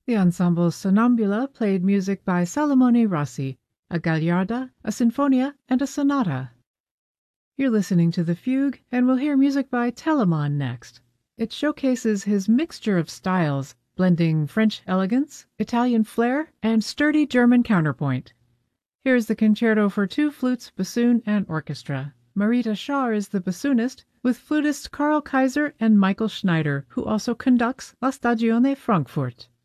The ensemble Sonnambula played music by Salomone Rossi, a Gagliarda, a Sinfonia, and a Sonata. You're listening to The Fugue, and we'll hear music by Telemann next. It showcases his mixture of styles, blending French elegance, Italian flair, and sturdy German counterpoint. Here's the concerto for two flutes, bassoon, and orchestra. Marita Shaw is the bassoonist, with flutist Karl Kaiser and Michael Schneider, who also conducts La Stagione Frankfurt.